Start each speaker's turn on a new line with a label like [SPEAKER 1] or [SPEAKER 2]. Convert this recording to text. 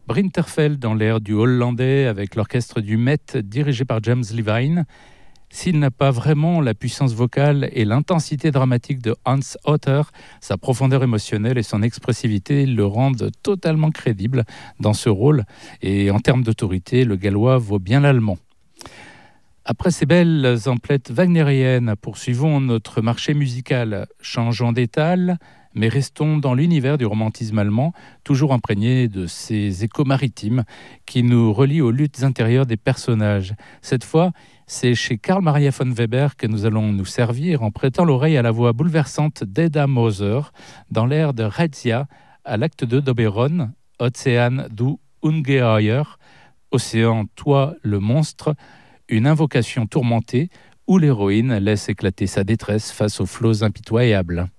[SPEAKER 1] Brinterfell dans l'air du hollandais avec l'orchestre du Met dirigé par James Levine. S'il n'a pas vraiment la puissance vocale et l'intensité dramatique de Hans Otter, sa profondeur émotionnelle et son expressivité le rendent totalement crédible dans ce rôle. Et en termes d'autorité, le gallois vaut bien l'allemand. Après ces belles emplettes wagnériennes, poursuivons notre marché musical. Changeons d'étal, mais restons dans l'univers du romantisme allemand, toujours imprégné de ces échos maritimes qui nous relient aux luttes intérieures des personnages. Cette fois, c'est chez Karl Maria von Weber que nous allons nous servir en prêtant l'oreille à la voix bouleversante d'Eda Moser dans l'air de Razzia à l'acte 2 d'Oberon, Ozean du Ungeheuer, Océan, toi le monstre, une invocation tourmentée où l'héroïne laisse éclater sa détresse face aux flots impitoyables.